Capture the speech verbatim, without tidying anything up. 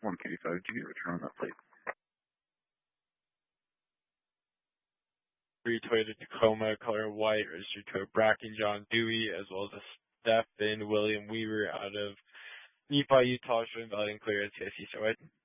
one thirty-five, did you get a return on that plate? Three Toyota Tacoma, color white, registered to a Bracken John Dewey, as well as a Stephen William Weaver out of Nephi, Utah, showing valid and clear at C I C Starlight.